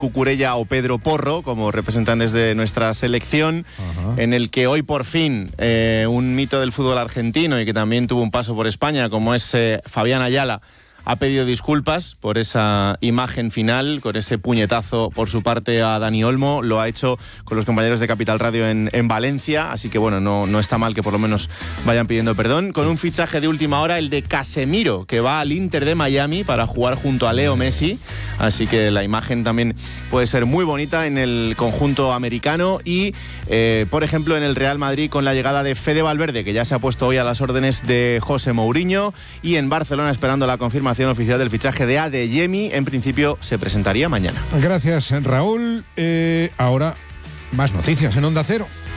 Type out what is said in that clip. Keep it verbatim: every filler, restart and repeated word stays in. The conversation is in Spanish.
Cucurella o Pedro Porro como representantes de nuestra selección, uh-huh. en el que hoy por fin eh, un mito del fútbol argentino y que también tuvo un paso por España, como es eh, Fabián Ayala, ha pedido disculpas por esa imagen final, con ese puñetazo por su parte a Dani Olmo. Lo ha hecho con los compañeros de Capital Radio en, en Valencia, así que bueno, no, no está mal que por lo menos vayan pidiendo perdón. Con un fichaje de última hora, el de Casemiro, que va al Inter de Miami para jugar junto a Leo Messi, así que la imagen también puede ser muy bonita en el conjunto americano. Y eh, por ejemplo en el Real Madrid, con la llegada de Fede Valverde, que ya se ha puesto hoy a las órdenes de José Mourinho, y en Barcelona esperando la confirmación oficial del fichaje de Adeyemi. En principio se presentaría mañana. Gracias, Raúl. Eh, ahora más noticias en Onda Cero.